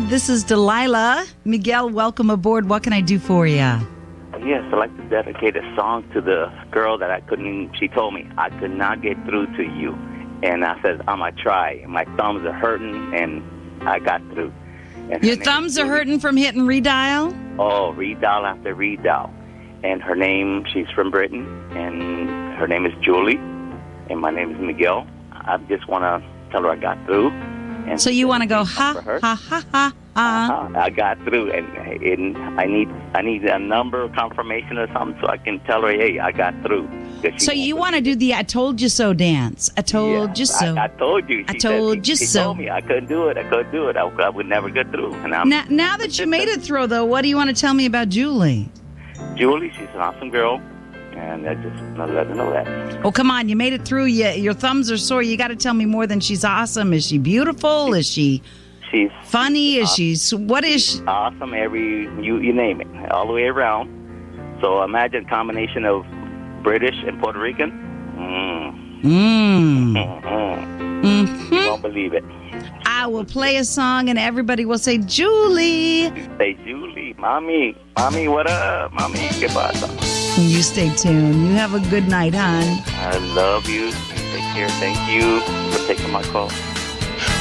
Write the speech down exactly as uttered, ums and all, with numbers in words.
This is Delilah. Miguel, welcome aboard. What can I do for you? Yes, I'd like to dedicate a song to the girl that I couldn't, she told me, I could not get through to you. And I said, I'm going to try. My thumbs are hurting, and I got through. And Your thumbs are hurting from hitting redial? Oh, redial after redial. And her name, she's from Britain, and her name is Julie, and my name is Miguel. I just want to tell her I got through. And so you want to go, ha, ha, ha, ha, ha. Uh-huh. I got through, and, and I need I need a number confirmation or something so I can tell her, hey, I got through. So you want to do the I told you so dance. I told yeah, you so. I, I told you. She I told said, you she, so. She told me I couldn't do it. I couldn't do it. I, I would never get through. And I'm, now, now that you made it through, though, what do you want to tell me about Julie? Julie, she's an awesome girl. And I just want to let her know that. Oh, come on. You made it through. You, your thumbs are sore. You got to tell me more than she's awesome. Is she beautiful? Is she she's funny? Is awesome. she... What is she? Awesome. Every... You, you name it. All the way around. So imagine a combination of British and Puerto Rican. Mm. Mm. Mm-hmm. Mm-hmm. You won't believe it. I will play a song and everybody will say, Julie. Say, Julie. Mommy. Mommy, what up? Mommy, ¿qué pasa? You stay tuned. You have a good night, hon. I love you. Take care. Thank you for taking my call.